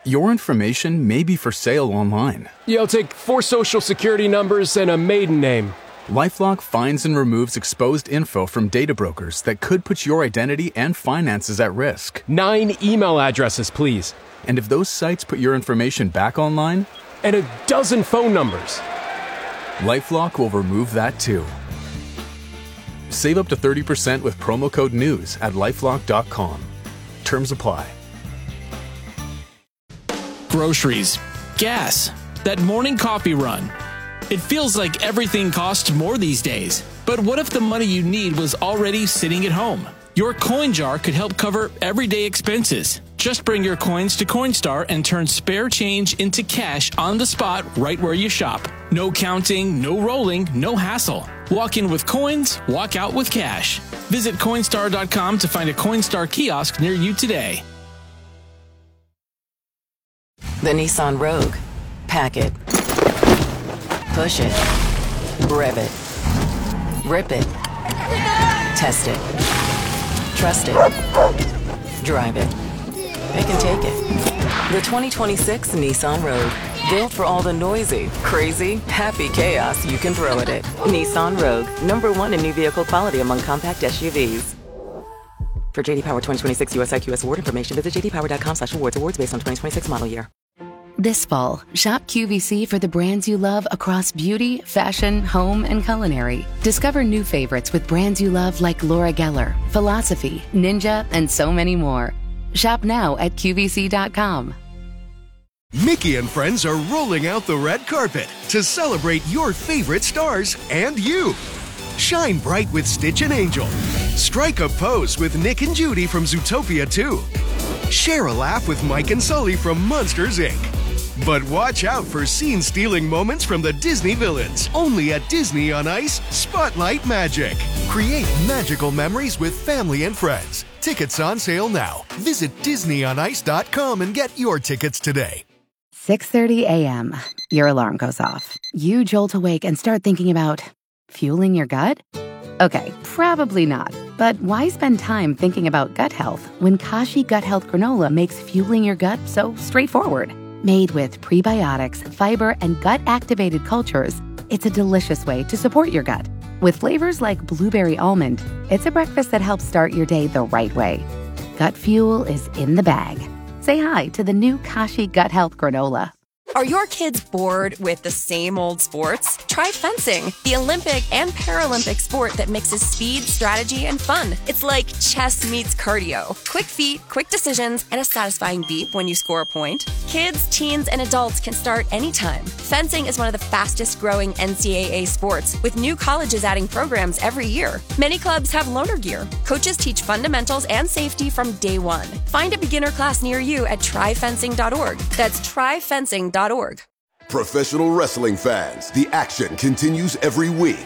Your information may be for sale online. Yeah, I'll take 4 social security numbers and a maiden name. LifeLock finds and removes exposed info from data brokers that could put your identity and finances at risk. 9 email addresses, please. And if those sites put your information back online, And a dozen phone numbers. LifeLock will remove that too. Save up to 30% with promo code NEWS at LifeLock.com. Terms apply. Groceries, gas, that morning coffee run. It feels like everything costs more these days. But what if the money you need was already sitting at home? Your coin jar could help cover everyday expenses. Just bring your coins to Coinstar and turn spare change into cash on the spot right where you shop. No counting, no rolling, no hassle. Walk in with coins, walk out with cash. Visit Coinstar.com to find a Coinstar kiosk near you today. The Nissan Rogue. Pack it. Push it. Rev it. Rip it. Test it. Trust it. Drive it. It can take it. The 2026 Nissan Rogue. Built for all the noisy, crazy, happy chaos you can throw at it. Nissan Rogue. #1 in new vehicle quality among compact SUVs. For JD Power 2026 US IQS award information, visit jdpower.com/awards. Awards based on 2026 model year. This fall, shop QVC for the brands you love across beauty, fashion, home, and culinary. Discover new favorites with brands you love like Laura Geller, Philosophy, Ninja, and so many more. Shop now at QVC.com. Mickey and friends are rolling out the red carpet to celebrate your favorite stars and you. Shine bright with Stitch and Angel. Strike a pose with Nick and Judy from Zootopia 2. Share a laugh with Mike and Sully from Monsters, Inc. But watch out for scene-stealing moments from the Disney villains. Only at Disney on Ice Spotlight Magic. Create magical memories with family and friends. Tickets on sale now. Visit DisneyOnIce.com and get your tickets today. 6:30 a.m. Your alarm goes off. You jolt awake and start thinking about fueling your gut? Okay, probably not. But why spend time thinking about gut health when Kashi Gut Health Granola makes fueling your gut so straightforward? Made with prebiotics, fiber, and gut-activated cultures, it's a delicious way to support your gut. With flavors like blueberry almond, it's a breakfast that helps start your day the right way. Gut fuel is in the bag. Say hi to the new Kashi Gut Health Granola. Are your kids bored with the same old sports? Try fencing, the Olympic and Paralympic sport that mixes speed, strategy, and fun. It's like chess meets cardio. Quick feet, quick decisions, and a satisfying beep when you score a point. Kids, teens, and adults can start anytime. Fencing is one of the fastest growing NCAA sports, with new colleges adding programs every year. Many clubs have loaner gear. Coaches teach fundamentals and safety from day one. Find a beginner class near you at tryfencing.org. That's tryfencing.org. Professional wrestling fans, the action continues every week.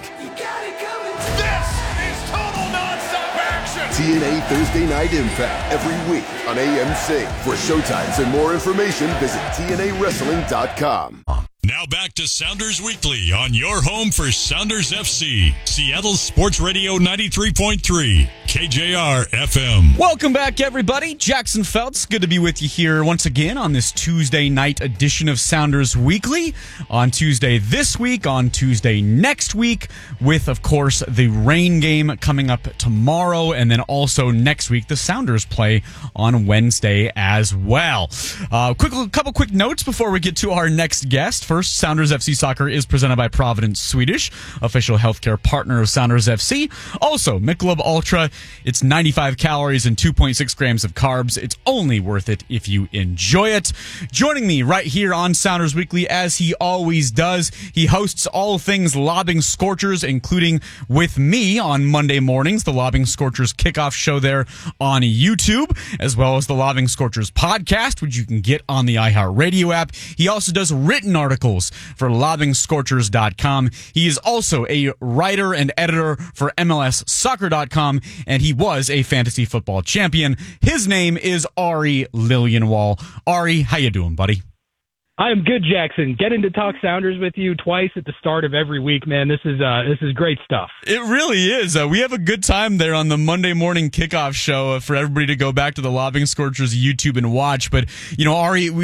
This is total nonstop action! TNA Thursday Night Impact every week on AMC. For showtimes and more information, visit TNAWrestling.com. Now back to Sounders Weekly on your home for Sounders FC, Seattle Sports Radio 93.3, KJR FM. Welcome back, everybody. Jackson Feltz, good to be with you here once again on this Tuesday night edition of Sounders Weekly. On Tuesday this week, on Tuesday next week, with, of course, the rain game coming up tomorrow, and then also next week, the Sounders play on Wednesday as well. Couple quick notes before we get to our next guest. First, Sounders FC Soccer is presented by Providence Swedish, official healthcare partner of Sounders FC. Also, Michelob Ultra, it's 95 calories and 2.6 grams of carbs. It's only worth it if you enjoy it. Joining me right here on Sounders Weekly, as he always does, he hosts all things Lobbing Scorchers, including with me on Monday mornings, the Lobbing Scorchers kickoff show there on YouTube, as well as the Lobbing Scorchers podcast, which you can get on the iHeartRadio app. He also does written articles for LobbingScorchers.com. He is also a writer and editor for MLSsoccer.com, and he was a fantasy football champion. His name is Ari Lillienwall. Ari, how you doing, buddy? I am good, Jackson. Getting to talk Sounders with you twice at the start of every week, man. This is great stuff. It really is. We have a good time there on the Monday morning kickoff show for everybody to go back to the Lobbing Scorchers YouTube and watch. But, you know, Ari,